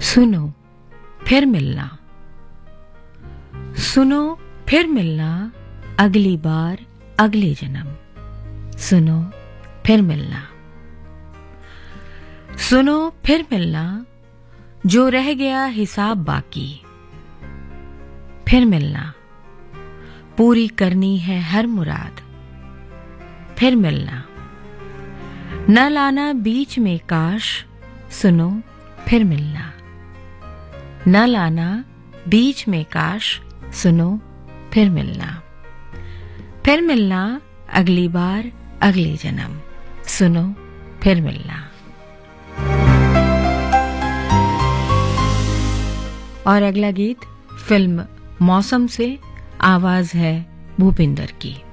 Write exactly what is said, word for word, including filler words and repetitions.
सुनो फिर मिलना, सुनो फिर मिलना, अगली बार अगले जन्म। सुनो फिर मिलना, सुनो फिर मिलना, जो रह गया हिसाब बाकी। फिर मिलना, पूरी करनी है हर मुराद। फिर मिलना, न लाना बीच में काश। सुनो फिर मिलना, न लाना बीच में काश। सुनो फिर मिलना, फिर मिलना, अगली बार अगले जन्म। सुनो फिर मिलना। और अगला गीत फिल्म मौसम से, आवाज है भूपिंदर की।